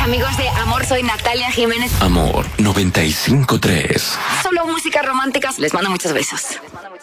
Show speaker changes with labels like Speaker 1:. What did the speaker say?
Speaker 1: amigos de Amor, soy Natalia Jiménez.
Speaker 2: Amor 95.3.
Speaker 1: Solo música romántica. Les mando muchos besos.